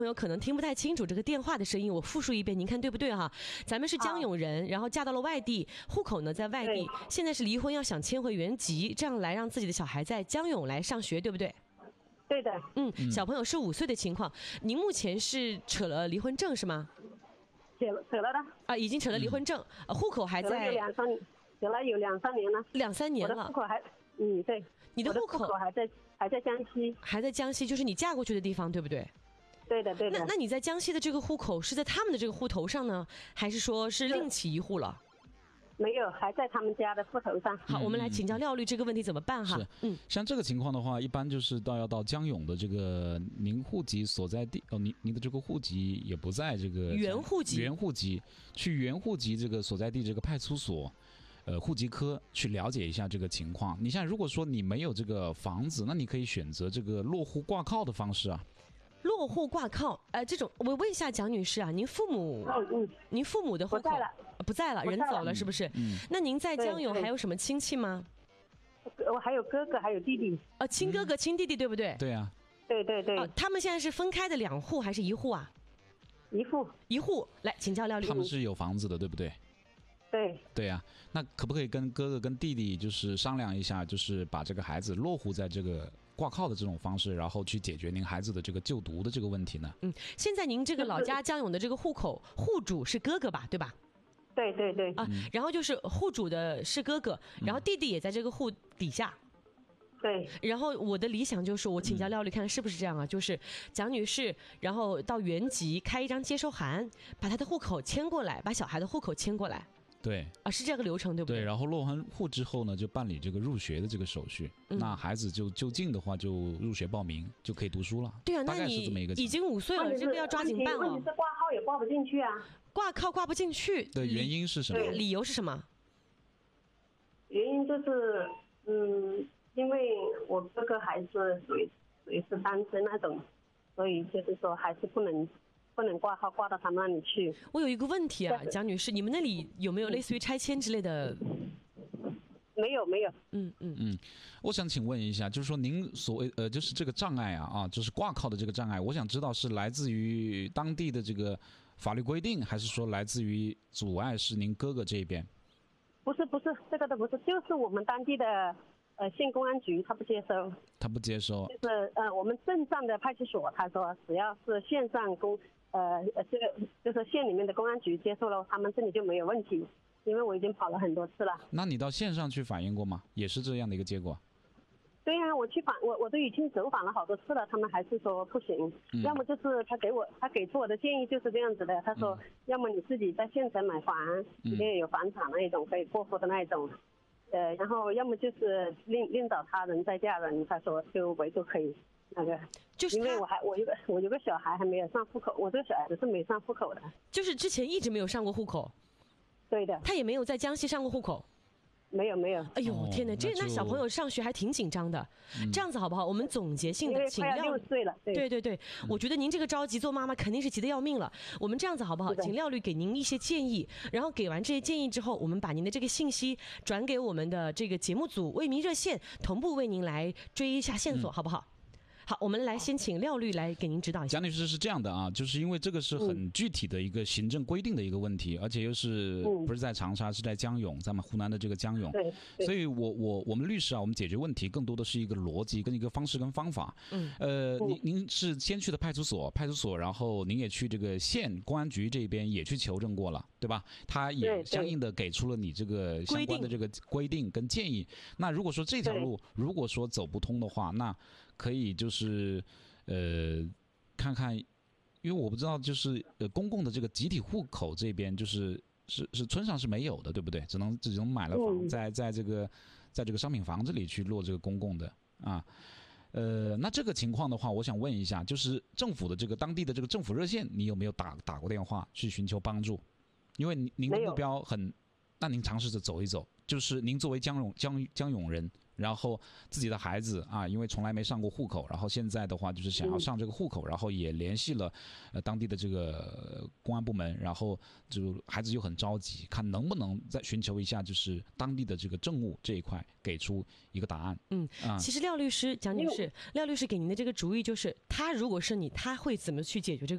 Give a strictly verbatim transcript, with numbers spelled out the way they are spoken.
朋友可能听不太清楚这个电话的声音，我复述一遍，您看对不对哈？咱们是江永人，然后嫁到了外地，户口呢在外地，现在是离婚要想迁回原籍，这样来让自己的小孩在江永来上学，对不对？ 对的。 嗯，小朋友是五岁的情况，您目前是扯了离婚证是吗？ 扯了扯了的啊，已经扯了离婚证，嗯、户口还在。扯了有两三年， 扯了有两三年了。 两三年了。 我的户口还，嗯，对。 你的户口还在还在江西。 还在江西，就是你嫁过去的地方，对不对？ 对的，对的。 那那你在江西的这个户口是在他们的这个户头上呢，还是说是另起一户了？ 没有，还在他们家的户头上。 好，我们来请教廖律这个问题怎么办哈？ 是， 嗯， 像这个情况的话，一般就是到要到江永的这个您户籍所在地哦，您您的这个户籍也不在这个原户籍， 原户籍去原户籍这个所在地这个派出所。呃，户籍科去了解一下这个情况。你像如果说你没有这个房子，那你可以选择这个落户挂靠的方式啊。 落户挂靠，呃，这种我问一下蒋女士啊，您父母， 嗯嗯， 您父母的户口不在了， 不在了，人走了是不是？ 嗯。 那您在江永还有什么亲戚吗？ 我还有哥哥，还有弟弟。 呃，亲哥哥、亲弟弟，对不对？ 对啊。 对对对。 哦，他们现在是分开的两户还是一户啊？ 一户。 一户，来请教廖律。 他们是有房子的，对不对？ 对对呀、啊，那可不可以跟哥哥跟弟弟就是商量一下，就是把这个孩子落户在这个挂靠的这种方式，然后去解决您孩子的这个就读的这个问题呢？ 嗯，现在您这个老家江永的这个户口户主是哥哥吧，对吧？ 对对对啊，然后就是户主的是哥哥，然后弟弟也在这个户底下。 对， 然后我的理想就是，我请教廖律看是不是这样啊？就是蒋女士，然后到原籍开一张接收函，把她的户口迁过来，把小孩的户口迁过来。 对啊，是这个流程对不对？ 对，然后落完户之后呢，就办理这个入学的这个手续。嗯、那孩子就就近的话，就入学报名，就可以读书了。 对啊， 大概是这么一个。 已经五岁了，这个要抓紧办了。问题是挂号也挂不进去啊。 挂靠挂不进去的原因是什么？ 理由是什么？ 原因就是，嗯，因为我哥哥还是属于属于是单身那种，所以就是说还是不能。不能挂号挂到他们那里去。 我有一个问题啊，蒋女士，你们那里有没有类似于拆迁之类的？ 没有，没有。 嗯嗯嗯，我想请问一下，就是说您所谓呃，就是这个障碍啊啊，就是挂靠的这个障碍，我想知道是来自于当地的这个法律规定，还是说来自于阻碍是您哥哥这边？ 不是不是，这个都不是，就是我们当地的。呃，县公安局他不接收， 他不接收， 就是呃，我们镇上的派出所，他说只要是县上公呃呃这个就是县里面的公安局接收了，他们这里就没有问题，因为我已经跑了很多次了。 那你到县上去反映过吗？也是这样的一个结果？ 对呀、啊，我去反我我都已经走访了好多次了，他们还是说不行，嗯、要么就是他给我他给出我的建议就是这样子的，他说、嗯、要么你自己在县城买房，里面有房产那一种可以过户的那一种。呃，然后要么就是另另找他人再嫁人，他说就唯独可以那个， 就是因为我还我有个我有个小孩还没有上户口，我这个小孩子是没上户口的， 就是之前一直没有上过户口， 对的， 他也没有在江西上过户口。 没有没有， 哎呦、哦、天哪，这那小朋友上学还挺紧张的、嗯。这样子好不好？我们总结性的请廖， 六岁了，对对对对、嗯，我觉得您这个着急做妈妈肯定是急得要命了。我们这样子好不好？请廖律给您一些建议，然后给完这些建议之后，我们把您的这个信息转给我们的这个节目组为民热线，同步为您来追一下线索，嗯、好不好？好，我们来先请廖律来给您指导一下。 蒋女士是这样的啊，就是因为这个是很具体的一个行政规定的一个问题，嗯、而且又是不是在长沙，是在江永，咱们湖南的这个江永。 对。 所以我我我们律师啊，我们解决问题更多的是一个逻辑跟一个方式跟方法。 嗯。 呃，您您是先去的派出所，派出所，然后您也去这个县公安局这边也去求证过了，对吧？他也相应的给出了你这个相关的这个规定跟建议。那如果说这条路如果说走不通的话，那可以就是呃看看，因为我不知道就是呃公共的这个集体户口这边就是是是村上是没有的，对不对？只能只能买了房，在在这个在这个商品房这里去落这个公共的啊。呃，那这个情况的话，我想问一下，就是政府的这个当地的这个政府热线，你有没有打打过电话去寻求帮助？因为您的目标很，那您尝试着走一走，就是您作为江永江江永人。 然后自己的孩子啊，因为从来没上过户口，然后现在的话就是想要上这个户口，然后也联系了呃当地的这个公安部门，然后就孩子就很着急，看能不能再寻求一下就是当地的这个政务这一块给出一个答案。 嗯，啊、其实廖律师蒋女士，廖律师给您的这个主意就是，他如果是你，他会怎么去解决这个？